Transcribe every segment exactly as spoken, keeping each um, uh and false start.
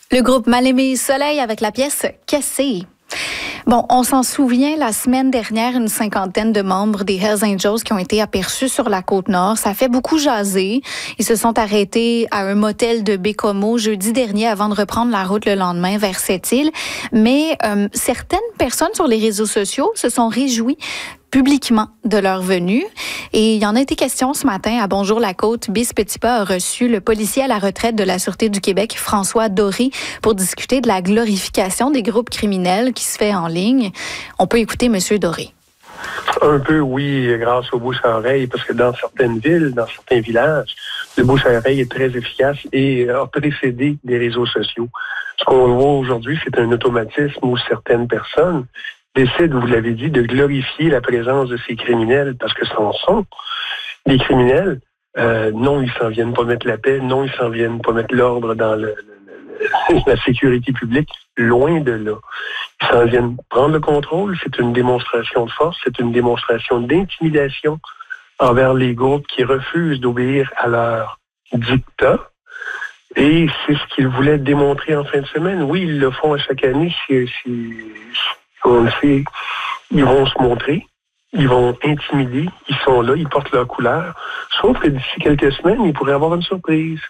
Le groupe Mal-Aimé Soleil avec la pièce Cassée. Bon, on s'en souvient, la semaine dernière, une cinquantaine de membres des Hells Angels qui ont été aperçus sur la Côte-Nord. Ça fait beaucoup jaser. Ils se sont arrêtés à un motel de Bécomo jeudi dernier avant de reprendre la route le lendemain vers Sept-Îles. Mais euh, certaines personnes sur les réseaux sociaux se sont réjouies publiquement de leur venue. Et il y en a été question ce matin à Bonjour la Côte. Bis Petitpas a reçu le policier à la retraite de la Sûreté du Québec, François Doré, pour discuter de la glorification des groupes criminels qui se fait en ligne. On peut écouter M. Doré. Un peu, oui, grâce au bouche à oreille, parce que dans certaines villes, dans certains villages, le bouche à oreille est très efficace et a précédé les réseaux sociaux. Ce qu'on voit aujourd'hui, c'est un automatisme où certaines personnes décident, vous l'avez dit, de glorifier la présence de ces criminels, parce que ce sont des criminels. Euh, non, ils s'en viennent pas mettre la paix. Non, ils s'en viennent pas mettre l'ordre dans le, le, le, la sécurité publique. Loin de là. Ils s'en viennent prendre le contrôle. C'est une démonstration de force. C'est une démonstration d'intimidation envers les groupes qui refusent d'obéir à leur dictat. Et c'est ce qu'ils voulaient démontrer en fin de semaine. Oui, ils le font à chaque année. Si, si, on le sait, ils vont se montrer, ils vont intimider, ils sont là, ils portent leur couleur. Sauf que d'ici quelques semaines, il pourrait y avoir une surprise.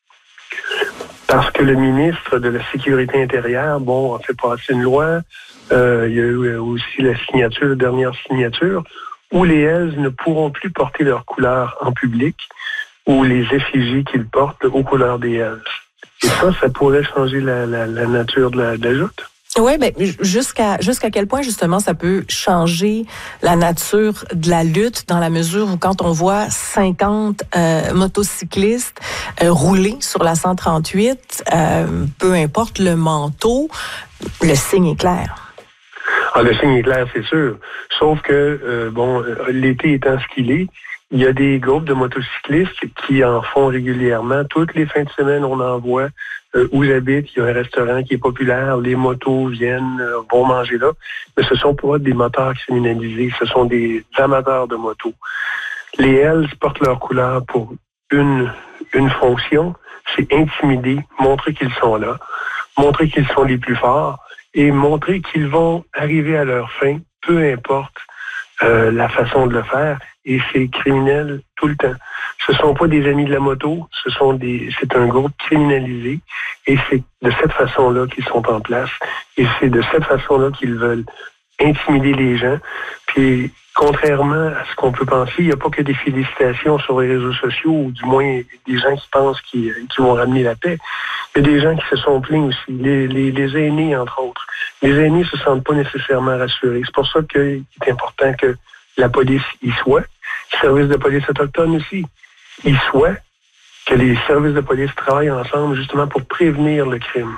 Parce que le ministre de la Sécurité intérieure, bon, a fait passer une loi, euh, il y a eu aussi la signature, la dernière signature, où les Hells ne pourront plus porter leur couleur en public, ou les effigies qu'ils portent aux couleurs des Hells. Et ça, ça pourrait changer la, la, la nature de la, de la joute. Oui, ben jusqu'à jusqu'à quel point justement ça peut changer la nature de la lutte dans la mesure où quand on voit cinquante euh, motocyclistes euh, rouler sur la cent trente-huit, euh, peu importe le manteau, le signe est clair. Ah, le signe est clair, c'est sûr. Sauf que euh, bon, l'été étant ce qu'il est, il y a des groupes de motocyclistes qui en font régulièrement. Toutes les fins de semaine, on en voit. Euh, où j'habite, il y a un restaurant qui est populaire. Les motos viennent, euh, vont manger là. Mais ce sont pas des motards criminalisés. Ce sont des amateurs de motos. Les Hells portent leur couleur pour une, une fonction. C'est intimider, montrer qu'ils sont là, montrer qu'ils sont les plus forts et montrer qu'ils vont arriver à leur fin, peu importe euh, la façon de le faire. Et c'est criminel tout le temps. Ce sont pas des amis de la moto, ce sont des, c'est un groupe criminalisé et c'est de cette façon-là qu'ils sont en place et c'est de cette façon-là qu'ils veulent intimider les gens. Puis, contrairement à ce qu'on peut penser, il n'y a pas que des félicitations sur les réseaux sociaux ou du moins des gens qui pensent qu'ils, qu'ils vont ramener la paix. Il y a des gens qui se sont plaints aussi, les, les, les aînés entre autres. Les aînés se sentent pas nécessairement rassurés. C'est pour ça qu'il est important que la police y soit. Le service de police autochtone aussi, il souhaite que les services de police travaillent ensemble justement pour prévenir le crime.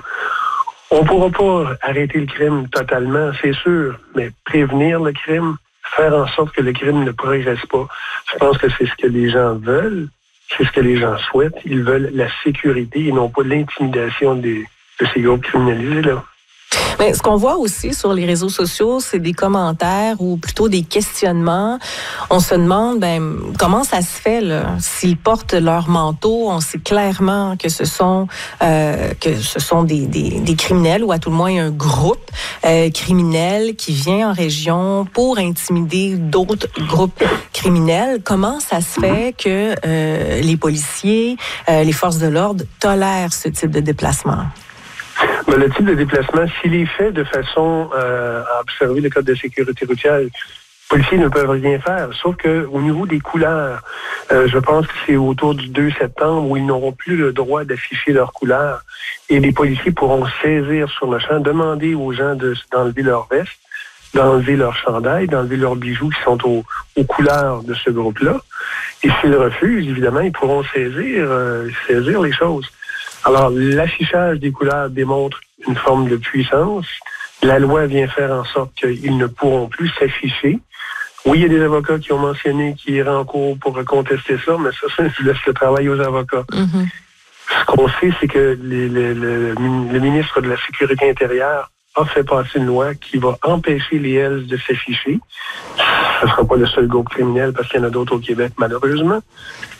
On ne pourra pas arrêter le crime totalement, c'est sûr, mais prévenir le crime, faire en sorte que le crime ne progresse pas, je pense que c'est ce que les gens veulent, c'est ce que les gens souhaitent. Ils veulent la sécurité et non pas l'intimidation des, de ces groupes criminalisés-là. Mais ce qu'on voit aussi sur les réseaux sociaux, c'est des commentaires ou plutôt des questionnements. On se demande ben, comment ça se fait là, s'ils portent leur manteau. On sait clairement que ce sont euh, que ce sont des, des, des criminels ou à tout le moins un groupe euh, criminel qui vient en région pour intimider d'autres groupes criminels. Comment ça se fait que euh, les policiers, euh, les forces de l'ordre tolèrent ce type de déplacement? Mais le type de déplacement, s'il est fait de façon euh, à observer le code de sécurité routière, les policiers ne peuvent rien faire. Sauf que au niveau des couleurs, euh, je pense que c'est autour du deux septembre où ils n'auront plus le droit d'afficher leurs couleurs. Et les policiers pourront saisir sur le champ, demander aux gens de, d'enlever leur veste, d'enlever leur chandail, d'enlever leurs bijoux qui sont aux, aux couleurs de ce groupe-là. Et s'ils refusent, évidemment, ils pourront saisir, euh, saisir les choses. Alors, l'affichage des couleurs démontre une forme de puissance. La loi vient faire en sorte qu'ils ne pourront plus s'afficher. Oui, il y a des avocats qui ont mentionné qu'ils iraient en cours pour contester ça, mais ça, ça je laisse le travail aux avocats. Mm-hmm. Ce qu'on sait, c'est que les, les, le, le ministre de la Sécurité intérieure a fait passer une loi qui va empêcher les Hells de s'afficher. Ce ne sera pas le seul groupe criminel parce qu'il y en a d'autres au Québec, malheureusement.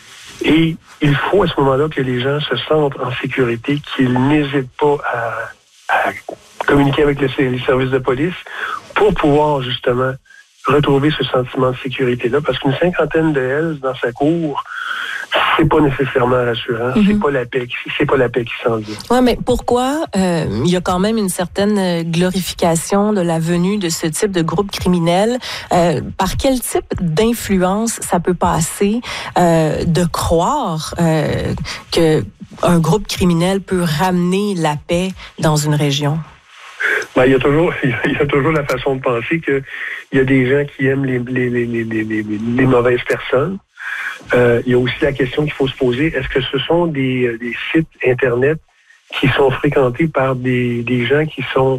Et il faut à ce moment-là que les gens se sentent en sécurité, qu'ils n'hésitent pas à, à communiquer avec les, les services de police pour pouvoir justement retrouver ce sentiment de sécurité-là. Parce qu'une cinquantaine de Hells dans sa cour, c'est pas nécessairement rassurant. Mm-hmm. C'est pas la paix, c'est pas la paix qui s'en vient. Ouais, mais pourquoi euh, il y a quand même une certaine glorification de la venue de ce type de groupe criminel? Euh, par quel type d'influence ça peut passer euh, de croire euh, que un groupe criminel peut ramener la paix dans une région? Ben, il y a toujours, il y a toujours la façon de penser que il y a des gens qui aiment les les les les les, les, les mauvaises personnes. Euh, il y a aussi la question qu'il faut se poser, est-ce que ce sont des, des sites Internet qui sont fréquentés par des, des gens qui sont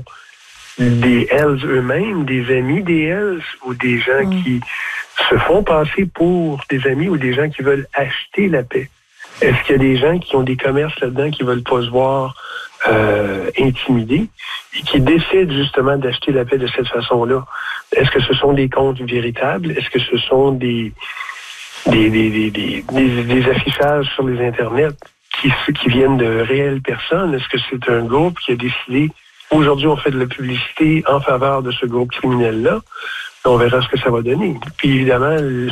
des Hells eux-mêmes, des amis des Hells, ou des gens mmh. qui se font passer pour des amis ou des gens qui veulent acheter la paix? Est-ce qu'il y a des gens qui ont des commerces là-dedans qui veulent pas se voir euh, intimidés et qui décident justement d'acheter la paix de cette façon-là? Est-ce que ce sont des comptes véritables? Est-ce que ce sont des Des, des, des, des, des, des affichages sur les Internet qui, qui viennent de réelles personnes? Est-ce que c'est un groupe qui a décidé, aujourd'hui on fait de la publicité en faveur de ce groupe criminel-là? On verra ce que ça va donner. Puis évidemment, le,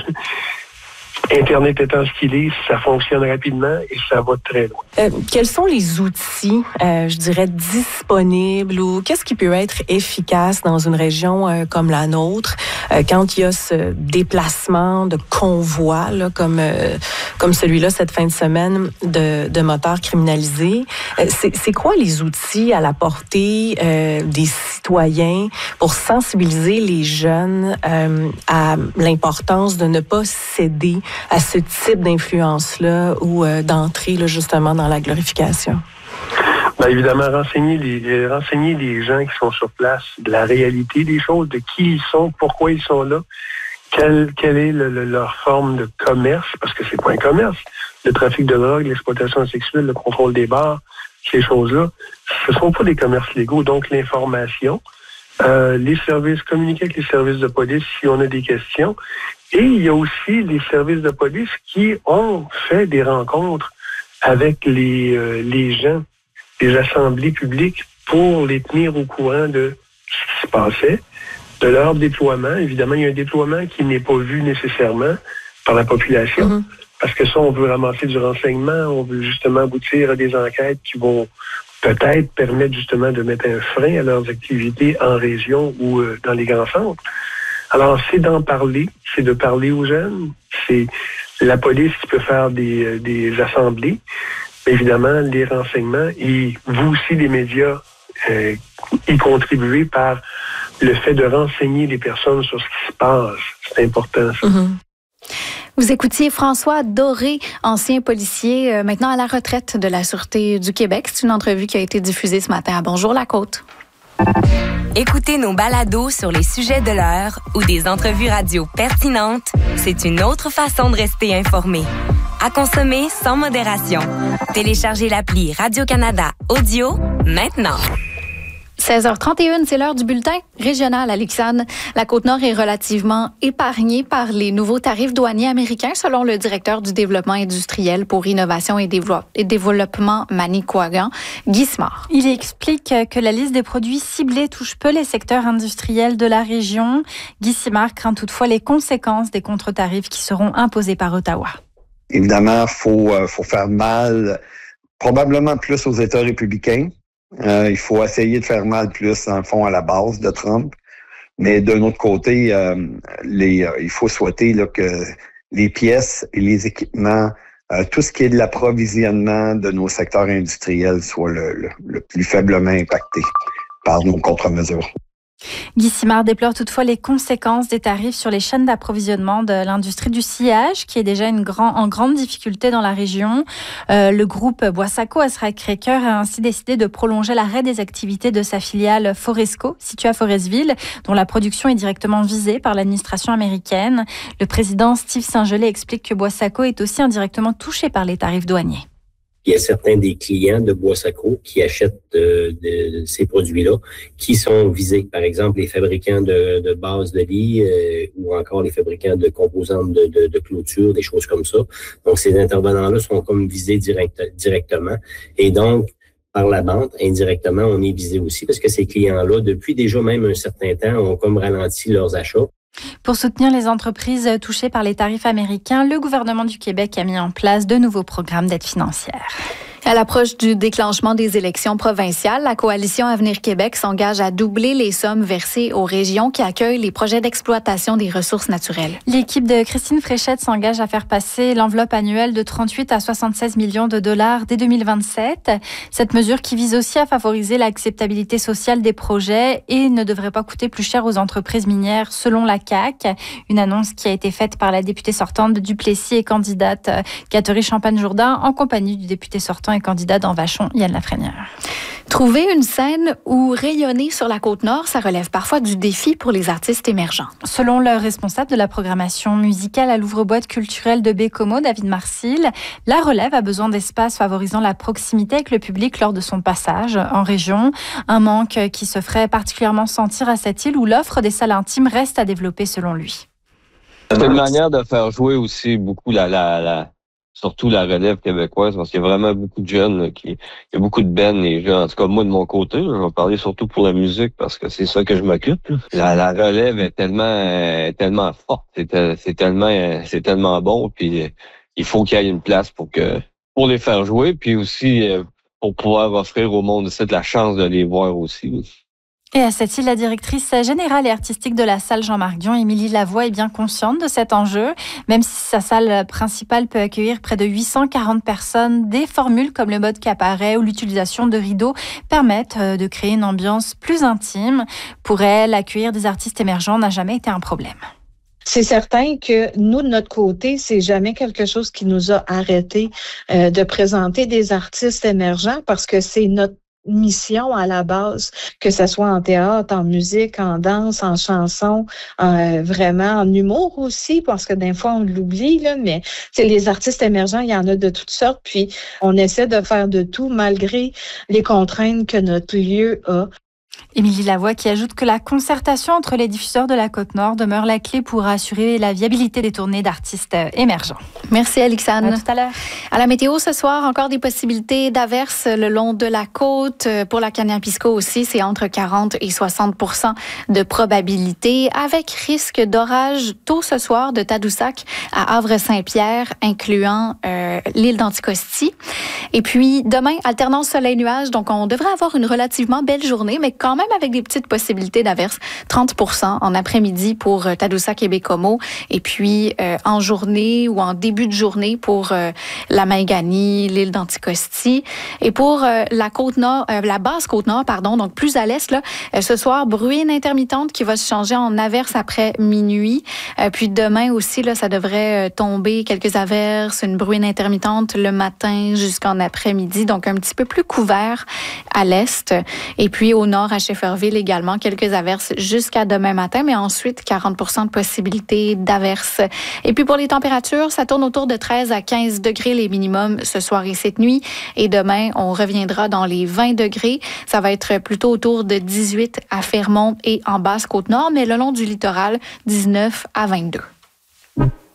Internet étant ce qu'il est, ça fonctionne rapidement et ça va très loin. Euh, quels sont les outils, euh, je dirais, disponibles ou qu'est-ce qui peut être efficace dans une région euh, comme la nôtre euh, quand il y a ce déplacement de convoi, là, comme, euh, comme celui-là cette fin de semaine de, de motards criminalisés? Euh, c'est, c'est quoi les outils à la portée euh, des citoyens pour sensibiliser les jeunes euh, à l'importance de ne pas céder à ce type d'influence-là ou euh, d'entrer là, justement dans la glorification? Bien, évidemment, renseigner les, renseigner les gens qui sont sur place de la réalité des choses, de qui ils sont, pourquoi ils sont là, quelle, quelle est le, le, leur forme de commerce, parce que c'est pas un commerce. Le trafic de drogue, l'exploitation sexuelle, le contrôle des bars, ces choses-là, ce ne sont pas des commerces légaux. Donc, l'information, euh, les services, communiquer avec les services de police si on a des questions. Et il y a aussi les services de police qui ont fait des rencontres avec les, euh, les gens, des assemblées publiques pour les tenir au courant de ce qui se passait, de leur déploiement. Évidemment, il y a un déploiement qui n'est pas vu nécessairement par la population, mm-hmm. parce que ça, on veut ramasser du renseignement, on veut justement aboutir à des enquêtes qui vont peut-être permettre justement de mettre un frein à leurs activités en région ou euh, dans les grands centres. Alors, c'est d'en parler, c'est de parler aux jeunes, c'est la police qui peut faire des, des assemblées, mais évidemment, les renseignements et vous aussi, les médias, euh, y contribuez par le fait de renseigner les personnes sur ce qui se passe. C'est important, ça. Mm-hmm. Vous écoutiez François Doré, ancien policier, euh, maintenant à la retraite de la Sûreté du Québec. C'est une entrevue qui a été diffusée ce matin à Bonjour la Côte. Écoutez nos balados sur les sujets de l'heure ou des entrevues radio pertinentes, c'est une autre façon de rester informé. À consommer sans modération. Téléchargez l'appli Radio-Canada Audio maintenant. seize heures trente et une, c'est l'heure du bulletin régional, Alexandre. La Côte-Nord est relativement épargnée par les nouveaux tarifs douaniers américains, selon le directeur du développement industriel pour innovation et, dévo- et développement Manicouagan, Guy Simard. Il explique que la liste des produits ciblés touche peu les secteurs industriels de la région. Guy Simard craint toutefois les conséquences des contre-tarifs qui seront imposés par Ottawa. Évidemment, il faut, euh, faut faire mal, probablement plus aux États républicains. Euh, il faut essayer de faire mal plus, en fond, à la base de Trump. Mais d'un autre côté, euh, les, euh, il faut souhaiter là, que les pièces et les équipements, euh, tout ce qui est de l'approvisionnement de nos secteurs industriels soit le, le, le plus faiblement impacté par nos contre-mesures. Guy Simard déplore toutefois les conséquences des tarifs sur les chaînes d'approvisionnement de l'industrie du sciage, qui est déjà une grand, en grande difficulté dans la région. Euh, le groupe Boissaco à Sacré-Cœur a ainsi décidé de prolonger l'arrêt des activités de sa filiale Foresco, située à Forestville, dont la production est directement visée par l'administration américaine. Le président Steve Saint-Gelais explique que Boissaco est aussi indirectement touché par les tarifs douaniers. il y a certains des clients de Boissaco qui achètent euh, de, de ces produits-là qui sont visés. Par exemple, les fabricants de, de bases de lit euh, ou encore les fabricants de composantes de, de, de clôture, des choses comme ça. Donc, ces intervenants-là sont comme visés direct, directement. Et donc, par la bande, indirectement, on est visé aussi parce que ces clients-là, depuis déjà même un certain temps, ont comme ralenti leurs achats. Pour soutenir les entreprises touchées par les tarifs américains, le gouvernement du Québec a mis en place de nouveaux programmes d'aide financière. À l'approche du déclenchement des élections provinciales, la Coalition Avenir Québec s'engage à doubler les sommes versées aux régions qui accueillent les projets d'exploitation des ressources naturelles. L'équipe de Christine Fréchette s'engage à faire passer l'enveloppe annuelle de trente-huit à soixante-seize millions de dollars dès deux mille vingt-sept. Cette mesure qui vise aussi à favoriser l'acceptabilité sociale des projets et ne devrait pas coûter plus cher aux entreprises minières selon la C A Q. Une annonce qui a été faite par la députée sortante de Duplessis et candidate Catherine Champagne-Jourdain en compagnie du député sortant et candidat dans Vachon, Yann Lafrenière. Trouver une scène où rayonner sur la Côte-Nord, ça relève parfois du défi pour les artistes émergents. Selon le responsable de la programmation musicale à l'ouvre-boîte culturelle de Bécomo, David Marcil, la relève a besoin d'espace favorisant la proximité avec le public lors de son passage en région. Un manque qui se ferait particulièrement sentir à cette île où l'offre des salles intimes reste à développer selon lui. C'est une manière de faire jouer aussi beaucoup la... la, la... surtout la relève québécoise, parce qu'il y a vraiment beaucoup de jeunes, là, qui, il y a beaucoup de bands, les jeunes. En tout cas, moi, de mon côté, là, je vais parler surtout pour la musique, parce que c'est ça que je m'occupe. La, la relève est tellement, est tellement forte, c'est, c'est tellement, c'est tellement bon, puis il faut qu'il y ait une place pour que, pour les faire jouer, puis aussi pour pouvoir offrir au monde ici de la chance de les voir aussi. Et à cette île, la directrice générale et artistique de la salle Jean-Marc Dion, Émilie Lavoie, est bien consciente de cet enjeu. Même si sa salle principale peut accueillir près de huit cent quarante personnes, des formules comme le mode cabaret ou l'utilisation de rideaux permettent de créer une ambiance plus intime. Pour elle, accueillir des artistes émergents n'a jamais été un problème. C'est certain que nous, de notre côté, c'est jamais quelque chose qui nous a arrêté euh, de présenter des artistes émergents parce que c'est notre mission à la base, que ce soit en théâtre, en musique, en danse, en chanson, euh, vraiment en humour aussi, parce que des fois on l'oublie, là, mais les artistes émergents, il y en a de toutes sortes, puis on essaie de faire de tout malgré les contraintes que notre lieu a. Émilie Lavoie qui ajoute que la concertation entre les diffuseurs de la Côte-Nord demeure la clé pour assurer la viabilité des tournées d'artistes émergents. Merci Alixane. À tout à l'heure. À la météo ce soir, encore des possibilités d'averses le long de la côte. Pour la Caniapisco aussi, c'est entre quarante et soixante pour cent de probabilité avec risque d'orage tôt ce soir de Tadoussac à Havre-Saint-Pierre, incluant euh, l'île d'Anticosti. Et puis demain, alternance soleil-nuage, donc on devrait avoir une relativement belle journée, mais quand même avec des petites possibilités d'averses, trente pour cent en après-midi pour Tadoussac et Bécomo, et puis euh, en journée ou en début de journée pour euh, la Maïganie, l'île d'Anticosti. Et pour euh, la Côte-Nord, euh, la basse Côte-Nord, pardon, donc plus à l'est, là, euh, ce soir, bruine intermittente qui va se changer en averse après minuit. Euh, puis demain aussi, là, ça devrait euh, tomber quelques averses, une bruine intermittente le matin jusqu'en après-midi, donc un petit peu plus couvert à l'est. Et puis au nord, à Shefferville également, quelques averses jusqu'à demain matin, mais ensuite quarante pour cent de possibilité d'averses. Et puis pour les températures, ça tourne autour de treize à quinze degrés les minimums ce soir et cette nuit. Et demain, on reviendra dans les vingt degrés. Ça va être plutôt autour de dix-huit à Fermont et en basse Côte-Nord, mais le long du littoral, dix-neuf à vingt-deux.